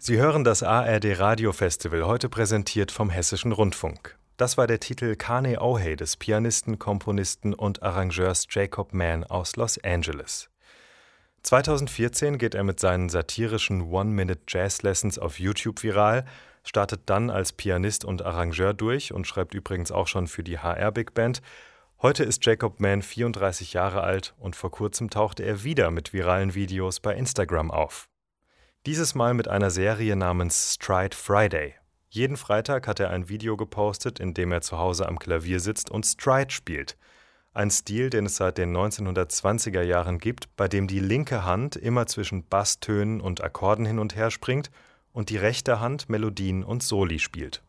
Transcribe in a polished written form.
Sie hören das ARD Radiofestival, heute präsentiert vom Hessischen Rundfunk. Das war der Titel Kane Ohey des Pianisten, Komponisten und Arrangeurs Jacob Mann aus Los Angeles. 2014 geht er mit seinen satirischen One-Minute-Jazz-Lessons auf YouTube viral, startet dann als Pianist und Arrangeur durch und schreibt übrigens auch schon für die HR Big Band. Heute ist Jacob Mann 34 Jahre alt und vor kurzem tauchte er wieder mit viralen Videos bei Instagram auf. Dieses Mal mit einer Serie namens Stride Friday. Jeden Freitag hat er ein Video gepostet, in dem er zu Hause am Klavier sitzt und Stride spielt. Ein Stil, den es seit den 1920er Jahren gibt, bei dem die linke Hand immer zwischen Basstönen und Akkorden hin und her springt und die rechte Hand Melodien und Soli spielt.